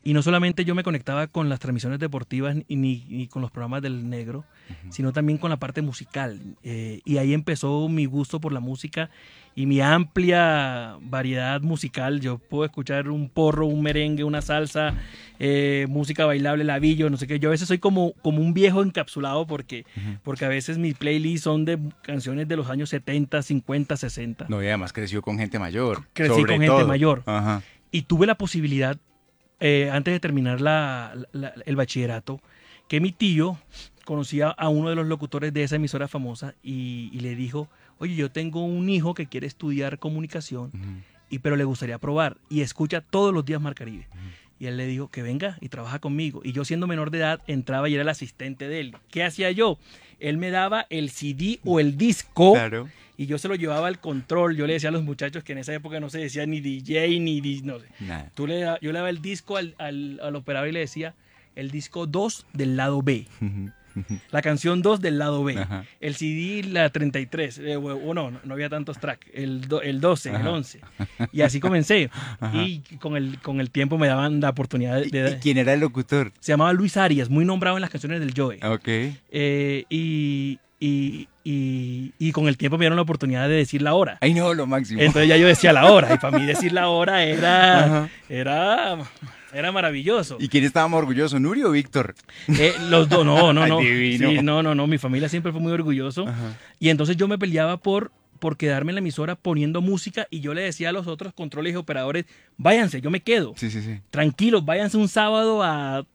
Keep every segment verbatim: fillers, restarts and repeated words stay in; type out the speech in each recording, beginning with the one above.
Y no solamente yo me conectaba con las transmisiones deportivas ni, ni con los programas del negro, uh-huh. sino también con la parte musical. Eh, y ahí empezó mi gusto por la música y mi amplia variedad musical. Yo puedo escuchar un porro, un merengue, una salsa, eh, música bailable, labillo, no sé qué. Yo a veces soy como, como un viejo encapsulado porque, uh-huh. porque a veces mis playlists son de canciones de los años setenta, cincuenta, sesenta. No, y además creció con gente mayor. Crecí sobre con todo. gente mayor. Ajá. Y tuve la posibilidad, eh, antes de terminar la, la, el bachillerato, que mi tío conocía a uno de los locutores de esa emisora famosa y, y le dijo, oye, yo tengo un hijo que quiere estudiar comunicación, uh-huh. y, pero le gustaría probar y escucha todos los días Mar Caribe. Uh-huh. Y él le dijo que venga y trabaja conmigo. Y yo, siendo menor de edad, entraba y era el asistente de él. ¿Qué hacía yo? Él me daba el C D o el disco, claro. y yo se lo llevaba al control. Yo le decía a los muchachos que en esa época no se decía ni D J ni D J, no sé. Nada. Tú le, yo le daba el disco al, al, al operador y le decía el disco dos del lado B. Uh-huh. La canción dos del lado B, ajá. el C D la treinta y tres, eh, o no, no había tantos tracks, el, do, el doce, ajá. el once, y así comencé. Ajá. Y con el, con el tiempo me daban la oportunidad de, de... ¿Y quién era el locutor? Se llamaba Luis Arias, muy nombrado en las canciones del Joe. Ok. Eh, y, y, y, y con el tiempo me dieron la oportunidad de decir la hora. Ay, no, lo máximo. Entonces ya yo decía la hora, y para mí decir la hora era... era Era maravilloso. ¿Y quién estaba más orgulloso, Nuri o Víctor? Eh, los dos, no, no, no. Divino. Sí, no, no, no. Mi familia siempre fue muy orgulloso. Ajá. Y entonces yo me peleaba por, por quedarme en la emisora poniendo música y yo le decía a los otros controles y operadores, váyanse, yo me quedo. Sí, sí, sí. Tranquilos, váyanse un sábado a...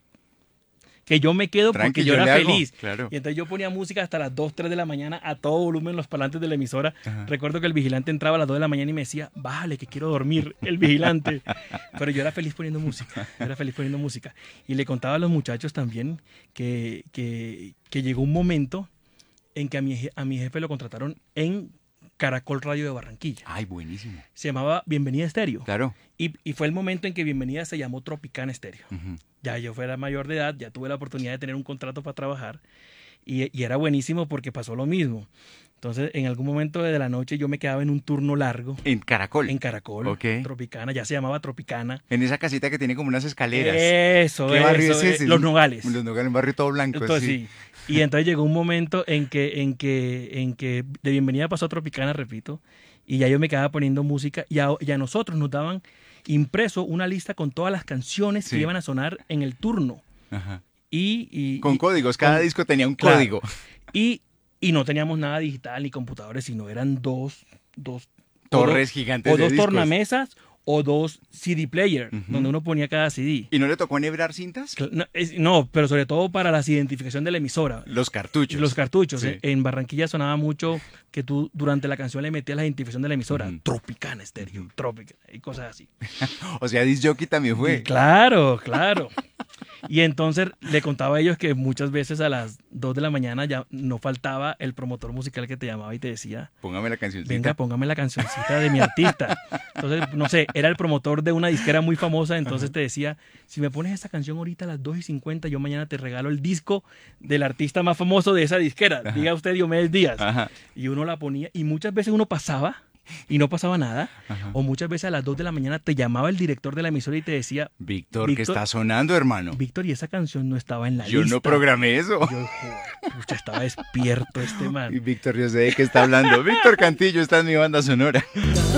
que yo me quedo Tranqui, porque yo, yo era hago, feliz. Claro. Y entonces yo ponía música hasta las dos, tres de la mañana a todo volumen en los parlantes de la emisora. Ajá. Recuerdo que el vigilante entraba a las dos de la mañana y me decía, bájale que quiero dormir, el vigilante. Pero yo era feliz poniendo música, yo era feliz poniendo música. Y le contaba a los muchachos también que, que, que llegó un momento en que a mi, a mi jefe lo contrataron en Caracol Radio de Barranquilla. Ay, buenísimo. Se llamaba Bienvenida Estéreo. Claro. Y, y fue el momento en que Bienvenida se llamó Tropicana Estéreo. Uh-huh. Ya yo fuera mayor de edad, ya tuve la oportunidad de tener un contrato para trabajar y, y era buenísimo porque pasó lo mismo. Entonces, en algún momento de la noche yo me quedaba en un turno largo. ¿En Caracol? En Caracol, okay. Tropicana, ya se llamaba Tropicana. En esa casita que tiene como unas escaleras. Eso, ¿Qué eso, barrio es ese? Los Nogales. Los Nogales, un barrio todo blanco. Entonces, sí. sí. Y entonces llegó un momento en que, en que, en que de Bienvenida pasó a Tropicana, repito, y ya yo me quedaba poniendo música y a, y a nosotros nos daban impreso una lista con todas las canciones sí. que iban a sonar en el turno. Ajá. Y, y, con y, códigos, cada con, disco tenía un claro. código. Y, y no teníamos nada digital ni computadores, sino eran dos, dos torres o, gigantes o de dos discos. tornamesas o dos C D player, uh-huh. donde uno ponía cada C D. ¿Y no le tocó enhebrar cintas? No, es, no, pero sobre todo para la identificación de la emisora. Los cartuchos. Los cartuchos. Sí. En, en Barranquilla sonaba mucho que tú durante la canción le metías la identificación de la emisora. Uh-huh. Tropicana Estéreo, uh-huh. Tropicana, y cosas así. O sea, disc jockey también fue. Claro, claro. Y entonces le contaba a ellos que muchas veces a las dos de la mañana ya no faltaba el promotor musical que te llamaba y te decía, póngame la cancioncita. Venga, póngame la cancioncita de mi artista. Entonces, no sé, era el promotor de una disquera muy famosa, entonces te decía, si me pones esa canción ahorita a las dos y cincuenta, yo mañana te regalo el disco del artista más famoso de esa disquera. Ajá. Diga usted Diomedes Díaz. Ajá. Y uno la ponía, y muchas veces uno pasaba y no pasaba nada. Ajá. O muchas veces a las dos de la mañana te llamaba el director de la emisora y te decía, Víctor, ¿qué está sonando, hermano? Víctor, y esa canción no estaba en la yo lista. Yo no programé eso. Yo, pucha, estaba despierto este man. Y Víctor, yo sé de qué está hablando. Víctor Cantillo está en mi banda sonora.